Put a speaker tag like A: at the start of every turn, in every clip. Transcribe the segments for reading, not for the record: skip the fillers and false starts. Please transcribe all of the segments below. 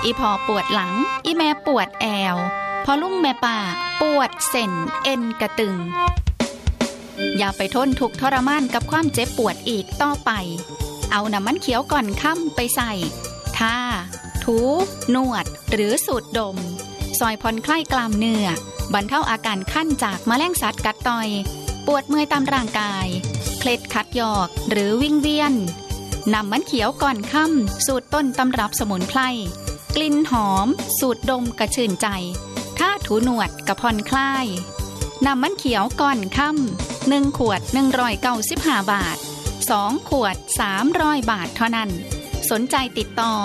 A: อีพอปวดหลังอีแม่ปวดแอวพอลุงแม่ป่าปวดเส้นเอ็นกระตึงอย่าไปทนทุกข์ทรมานกับความเจ็บปวดอีกต่อไปเอาน้ำมันเขียวก่อนค่ำไปใส่ทาถูนวดหรือสูดดมซอยผ่อนคลายกล้ามเนื้อบรรเทาอาการคันจากแมลงสัตว์กัดต่อยปวดเมื่อยตามร่างกายเคล็ดขัดยอกหรือวิงเวียนน้ำมันเขียวก่อนค่ำสูตรต้นตำรับสมุนไพรกลิ่นหอมสูดดมกระชื่นใจถ้าถูหนวดกระผ่อนคลายน้ำมันเขียวก่อนค่ำ1 ขวด195 บาท2 ขวด300 บาทเท่านั้นสนใจติดต่อ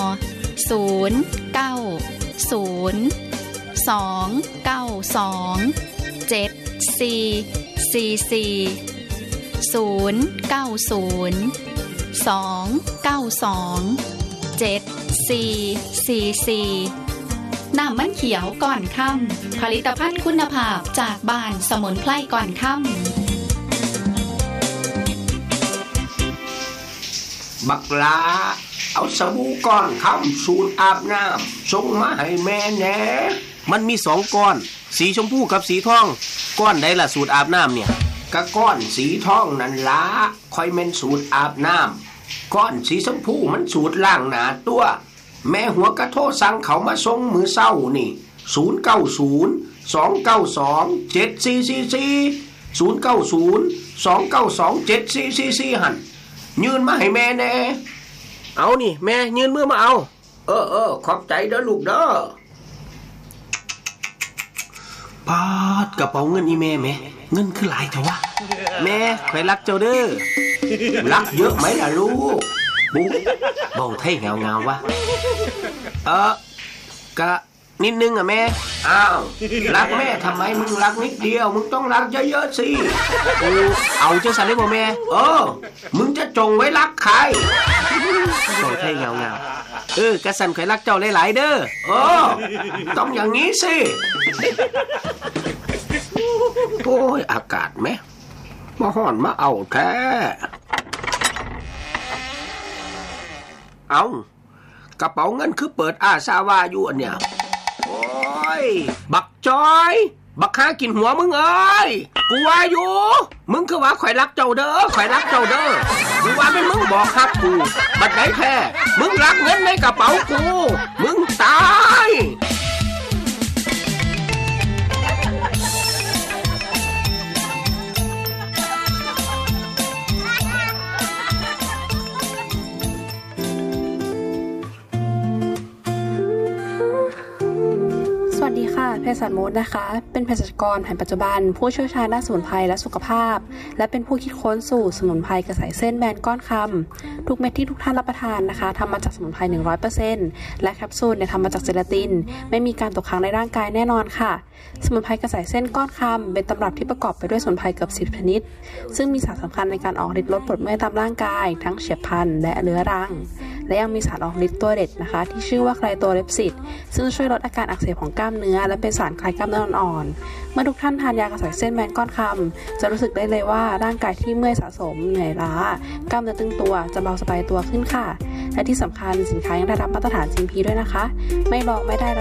A: น้ำมันเขียวก่อนค่ำผลิตภัณฑ์คุณภาพจากบ้านสมุนไพรก่อนค่
B: ำบักลาเอาสบู่ก้อนค่ำสูตรอาบน้ำส่งมาให้แม่แหน่
C: มันมี2 ก้อนสีชมพูกับสีทองก้อนใดล่ะสูตรอาบน้ำเนี่ย
B: กะก้อนสีทองนั่นล่ะค่อยแม่นสูตรอาบน้ำก้อนสีชมพูมันสูตรล้างหน้าตัวแม่หัวกะโทรสั่งเขามาส่งมื้อเช้านี่0902927444 หั่นยืนมาให้แม่แน่
C: เอานี่แม่ยืนมือมาเอา
B: ขอบใจเด้อลูกเด้อ
C: ปาดกระเป๋าเงินอีแม่แม่เงินคือหลายเถอะวะแม่ข่อยรักเจ้าเด้อ
B: รักเยอะไหมล่ะลูก
C: บุ๊เบาไทยเงาๆวะกะนิดนึงอ่ะแม่
B: อ้าวรักแม่ทำไมมึงรักนิดเดียวมึงต้องรักเยอะๆสิ
C: เอาจังซั่นได้บ่แม่
B: มึงจะจงไว้รักใคร
C: เบาไทยเงาๆกะสั่นข่อยรักเจ้าหลายๆเด้อ
B: ต้องอย่างนี้สิโอ้ยอากาศแม่มาฮ้อนมาเอาแท้เอากระเป๋าเงินคือเปิดอาซาวาอยู่อันเนี่ยโอ้ยบักจอยบักหากินหัวมึงเอ้ยกูว่าอยู่มึงคือว่าข่อยรักเจ้าเด้อข่อยรักเจ้าเด้อกูว่าเป็นมึงบอกฮักกูบัดไหนแท้มึงรักเงินในกระเป๋ากูมึงตาย
D: สวัสดีค่ะเภสัชมดนะคะเป็นเภสัชกรแผนปัจจุบันผู้เชี่ยวชาญด้านสมุนไพรและสุขภาพและเป็นผู้คิดค้นสูตรสมุนไพรกระสายเส้นแบนก้อนคำทุกเม็ดที่ทุกท่านรับประทานนะคะทำมาจากสมุนไพร 100% และแคปซูลเนี่ยทำมาจากเจลาตินไม่มีการตกค้างในร่างกายแน่นอนค่ะสมุนไพรกระสายเส้นก้อนคำเป็นตำรับที่ประกอบไปด้วยสมุนไพรเกือบ10 ชนิดซึ่งมีสารสำคัญในการออกฤทธิ์ลดปวดเมื่อยตามร่างกายทั้งเฉียบพลันและเรื้อรังและยังมีสารออกฤทธิ์ตัวเด็ดนะคะที่ชื่อว่าไคลโตเลปซิดซึ่งช่วยลดอาการอักเสบของกล้ามเนื้อและเป็นสารคลายกล้ามเนื้ออ่อนๆเมื่อทุกท่านทานยากระสายเส้นแบนก้อนคำจะรู้สึกได้เลยว่าร่างกายที่เมื่อยสะสมเหนื่อยล้ากล้ามเนื้อตึงตัวจะเบาสบายตัวขึ้นค่ะและที่สำคัญสินค้ายังได้รับมาตรฐาน GMP ด้วยนะคะไม่ลองไม่ได้